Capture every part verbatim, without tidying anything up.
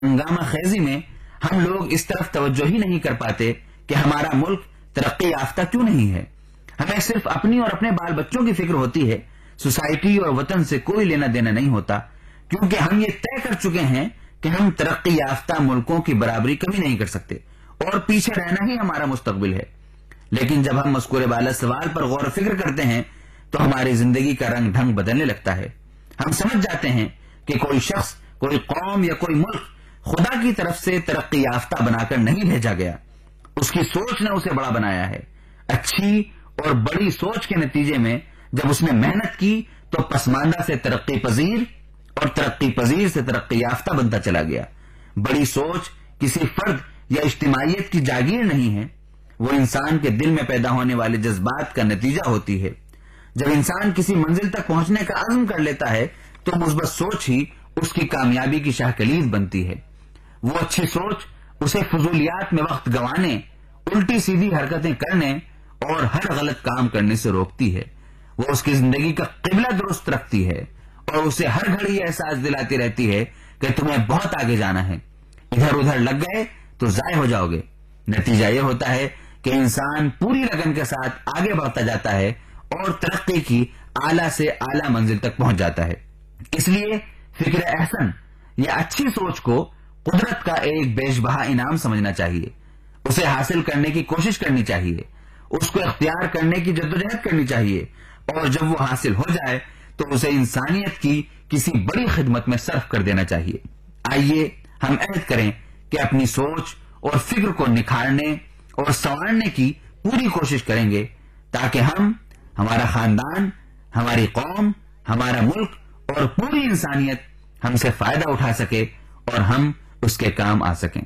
ہنگامہ خیزی میں ہم لوگ اس طرف توجہ ہی نہیں کر پاتے کہ ہمارا ملک ترقی یافتہ کیوں نہیں ہے. ہمیں صرف اپنی اور اپنے بال بچوں کی فکر ہوتی ہے. سوسائٹی اور وطن سے کوئی لینا دینا نہیں ہوتا، کیونکہ ہم یہ طے کر چکے ہیں کہ ہم ترقی یافتہ ملکوں کی برابری کبھی نہیں کر سکتے اور پیچھے رہنا ہی ہمارا مستقبل ہے. لیکن جب ہم مذکور بالا سوال پر غور و فکر کرتے ہیں تو ہماری زندگی کا رنگ ڈھنگ بدلنے لگتا ہے. ہم سمجھ جاتے ہیں کہ کوئی شخص، کوئی قوم یا کوئی ملک خدا کی طرف سے ترقی یافتہ بنا کر نہیں بھیجا گیا، اس کی سوچ نے اسے بڑا بنایا ہے. اچھی اور بڑی سوچ کے نتیجے میں جب اس نے محنت کی تو پسماندہ سے ترقی پذیر اور ترقی پذیر سے ترقی یافتہ بنتا چلا گیا. بڑی سوچ کسی فرد یا اجتماعیت کی جاگیر نہیں ہے، وہ انسان کے دل میں پیدا ہونے والے جذبات کا نتیجہ ہوتی ہے. جب انسان کسی منزل تک پہنچنے کا عزم کر لیتا ہے تو مثبت سوچ ہی اس کی کامیابی کی شاہ کلید بنتی ہے. وہ اچھی سوچ اسے فضولیات میں وقت گنوانے، الٹی سیدھی حرکتیں کرنے اور ہر غلط کام کرنے سے روکتی ہے. وہ اس کی زندگی کا قبلہ درست رکھتی ہے اور اسے ہر گھڑی یہ احساس دلاتی رہتی ہے کہ تمہیں بہت آگے جانا ہے. ادھر ادھر لگ گئے تو ضائع ہو جاؤ گے. نتیجہ یہ ہوتا ہے کہ انسان پوری لگن کے ساتھ آگے بڑھتا جاتا ہے اور ترقی کی اعلیٰ سے اعلیٰ منزل تک پہنچ جاتا ہے. اس لیے فکر احسن یا اچھی سوچ کو قدرت کا ایک بیش بہا انعام سمجھنا چاہیے. اسے حاصل کرنے کی کوشش کرنی چاہیے، اس کو اختیار کرنے کی جدوجہد کرنی چاہیے، اور جب وہ حاصل ہو جائے تو اسے انسانیت کی کسی بڑی خدمت میں صرف کر دینا چاہیے. آئیے ہم عہد کریں کہ اپنی سوچ اور فکر کو نکھارنے اور سنوارنے کی پوری کوشش کریں گے تاکہ ہم، ہمارا خاندان، ہماری قوم، ہمارا ملک اور پوری انسانیت ہم سے فائدہ اٹھا سکے اور ہم اس کے کام آ سکیں.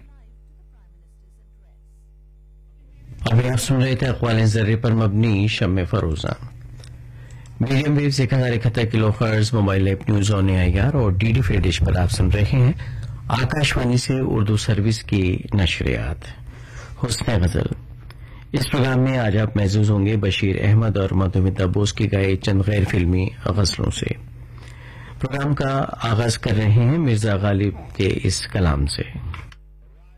ابھی آپ سن رہے تھے اقوال ذرے پر مبنی شمع فروزہ. میڈیم ویو ایک ہزار اکہتر کلو hertz mobile app news on a are اور ڈی ڈی فری ڈش پر آپ سن رہے ہیں آکاشوانی سے اردو سروس کی نشریات. حسن غزل اس پروگرام میں آج آپ محظوظ ہوں گے بشیر احمد اور مدھومیتا بوس کی گائے چند غیر فلمی غزلوں سے. پروگرام کا آغاز کر رہے ہیں مرزا غالب کے اس کلام سے.